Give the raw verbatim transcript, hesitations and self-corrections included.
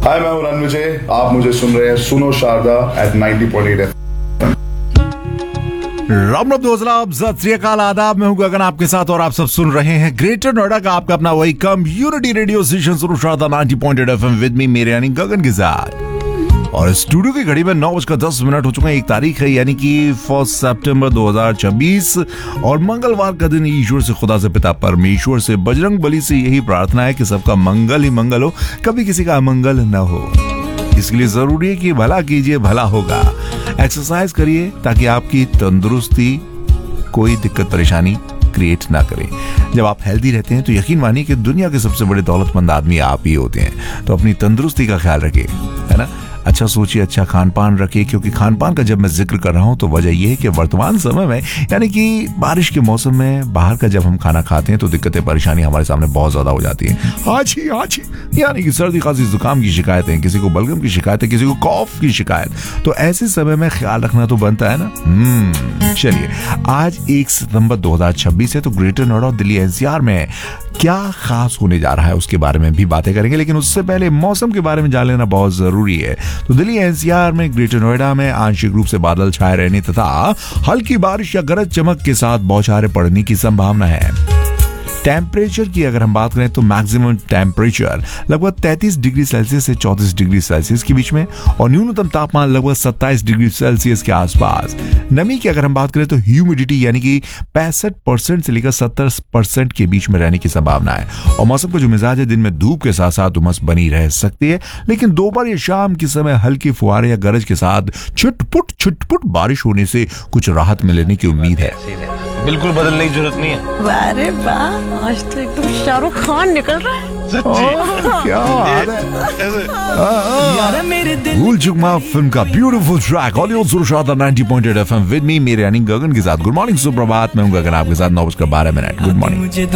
हाय, मैं हूं रणविजय। आप मुझे सुन रहे हैं सुनो Sharda eight ninety point eight F. Ram Ram दोस्तों, सत श्री अकाल, आदाब। मैं हूं गगन आपके साथ और आप सब सुन रहे हैं ग्रेटर नोएडा का आपका अपना वही कम्युनिटी रेडियो स्टेशन सुनो Sharda ninety point eight F am with me, मेरे यानी गगन के साथ। और स्टूडियो की घड़ी में नौ बजकर दस मिनट हो चुके हैं। एक तारीख है यानी कि फर्स्ट सितंबर दो हज़ार छब्बीस और मंगलवार का दिन। ईश्वर से, खुदा से, पिता परमेश्वर से, बजरंग बली से यही प्रार्थना है कि सबका मंगल ही मंगल हो, कभी किसी का अमंगल न हो। इसके लिए जरूरी है कि भला कीजिए, भला होगा। एक्सरसाइज करिए ताकि आपकी तंदुरुस्ती कोई दिक्कत परेशानी क्रिएट ना करे। जब आप हेल्दी रहते हैं तो यकीन मानिए कि दुनिया के सबसे बड़े दौलतमंद आदमी आप ही होते हैं। तो अपनी तंदुरुस्ती का ख्याल रखिए, है ना। अच्छा सोचिए, अच्छा खान पान रखिए, क्योंकि खान पान का जब मैं जिक्र कर रहा हूं तो वजह यह है कि वर्तमान समय में यानी कि बारिश के मौसम में बाहर का जब हम खाना खाते हैं तो दिक्कतें परेशानी हमारे सामने बहुत ज्यादा हो जाती है। आज ही आज ही यानी कि सर्दी खांसी जुकाम की शिकायतें, किसी को बलगम की शिकायत है, किसी को कॉफ की शिकायत। तो ऐसे समय में ख्याल रखना तो बनता है ना। हम्म चलिए, आज एक सितंबर दो हज़ार छब्बीस है, तो ग्रेटर नोएडा और दिल्ली एनसीआर में क्या खास होने जा रहा है उसके बारे में भी बातें करेंगे। लेकिन उससे पहले मौसम के बारे में जान लेना बहुत जरूरी है। तो दिल्ली एनसीआर में, ग्रेटर नोएडा में आंशिक रूप से बादल छाए रहने तथा हल्की बारिश या गरज चमक के साथ बौछारें पड़ने की संभावना है। टेम्परेचर की अगर हम बात करें तो मैक्सिमम टेम्परेचर लगभग तैंतीस डिग्री सेल्सियस से चौंतीस डिग्री सेल्सियस के बीच में और न्यूनतम तापमान लगभग सत्ताईस डिग्री सेल्सियस के आसपास। नमी की अगर हम बात करें तो ह्यूमिडिटी यानी कि पैंसठ परसेंट से लेकर सत्तर परसेंट के बीच में रहने की संभावना है। और मौसम का जो मिजाज है, दिन में धूप के साथ साथ उमस बनी रह सकती है, लेकिन दोपहर या शाम के समय हल्की फुहारे या गरज के साथ छुटपुट छुटपुट बारिश होने से कुछ राहत मिलने की उम्मीद है। बिल्कुल बदलने की जरूरत नहीं है। अरे वाह, आज तो एकदम शाहरुख खान निकल रहा है। क्या हाल है। भूल चुका फिल्म का ब्यूटीफुल ट्रैक ऑडियो सुनो Sharda ninety point eight F am with me, मेरे यानी गगन के साथ। गुड मॉर्निंग, सुप्रभात। मैं हूं गगन आपके साथ। नौ बजकर बारह मिनट। Good morning.